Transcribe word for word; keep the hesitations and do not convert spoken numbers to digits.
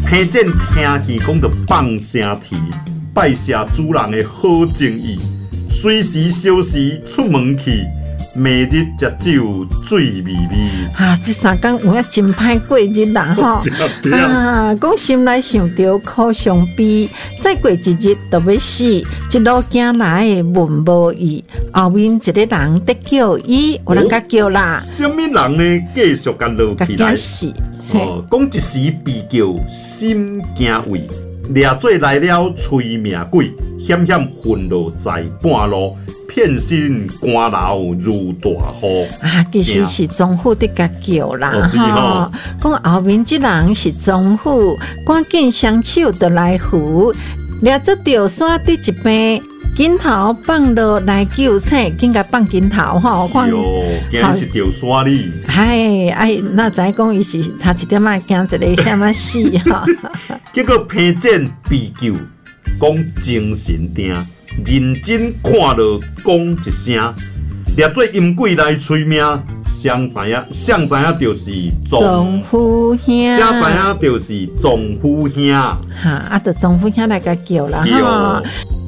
偏见听见讲着放声啼，拜谢主人的好情意，随时消时出门去。每日食酒醉微微， 啊，这三天有影真歹过日啦吼！啊，讲心内想着苦伤悲，再过一日就要死，一路行来问无义。后面一个人得叫伊，有人甲叫啦。 什么人呢？继续甲落起来。哦，讲一时悲叫心惊畏，掠做来了催命鬼，险险昏落在半路。骗心官老如大雨啊！其实是宗父伫甲叫啦，吼！讲后面即人是宗父，赶紧双手就来扶，掠做吊山伫一边，紧头放落来救醒，紧甲放紧头吼！ 哟，竟然是吊山哩！ 哎哎，那知讲伊是差一点仔惊一个险仔死哈！ 结果偏见悲救，讲精神定。认真看落讲一声，掠做阴鬼来催命，谁知影？谁知影就是宗父兄， 谁知影就是宗父兄。 哈，啊，就宗父兄来甲叫啦哈。